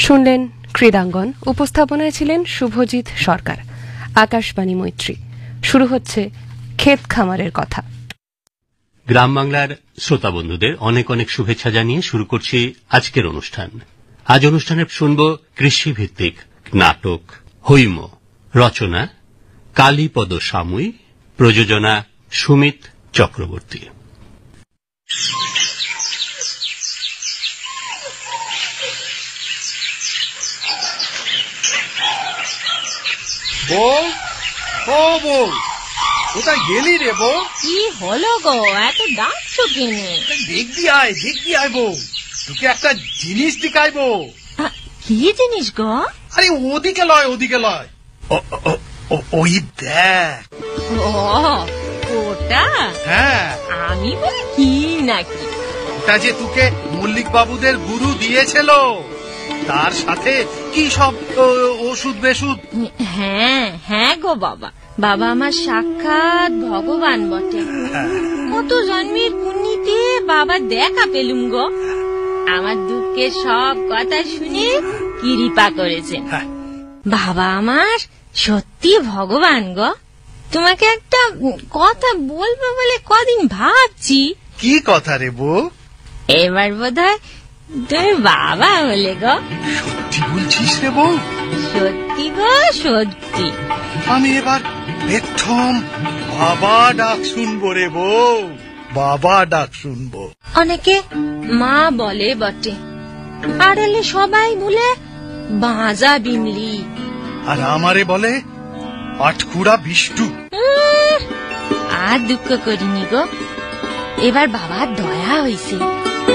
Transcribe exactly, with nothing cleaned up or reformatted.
শুনলেন ক্রীড়াঙ্গন। উপস্থাপনায় ছিলেন শুভজিৎ সরকার। আকাশবাণী মৈত্রী। শুরু হচ্ছে ক্ষেত খামারের কথা। গ্রাম বাংলার শ্রোতা বন্ধুদের অনেক অনেক শুভেচ্ছা জানিয়ে শুরু করছি আজকের অনুষ্ঠান। আজ অনুষ্ঠানে শুনব কৃষিভিত্তিক নাটক হৈম। রচনা কালীপদ সামুই, প্রযোজনা সুমিত চক্রবর্তী। বউ, ও বউ, কোথায় গেলি রে বউ? কি হলো গো, এত ডাকছো কেনে? দেখবি আয়, দেখবি আয় বউ, তোকে একটা জিনিস দেখাইবো। কি জিনিস গো? আরে ওদিকে লয়, ওদিকে লয়, ওই দেখ। ও ওটা? হ্যাঁ। আমি বলি কি নাকি? ওটা যে তোকে মল্লিক বাবুদের গুরু দিয়েছিল, তার সাথে কি সব ওষুধ বেষুধ। হ্যাঁ হ্যাঁ গো বাবা, বাবা আমার সাক্ষাৎ ভগবান বটে। কত জন্মের পুণ্যিতে বাবা দেখা পেলুম গো। আমার দুঃখের সব কথা শুনে কৃপা করেছেন। বাবা আমার সত্যি ভগবান গো। তোমাকে একটা কথা বলবো বলে কদিন ভাবছি। কি কথা রে বউ? এবার বোধহয় তুমি বাবা হলে গো। সত্যি বলছিস রে বউ? সত্যি গো, সত্যি। আমি এবার প্রথম বাবা ডাক শুনবো রে বউ, বাবা ডাক শুনবো। অনেকে মা বলে বটে, আড়ালে সবাই বলে বাঁজা বিমলি, আর আমারে বলে আটকুড়া বিষ্টু। আর দুঃখ করিনি গো, এবার বাবার দয়া হইছে।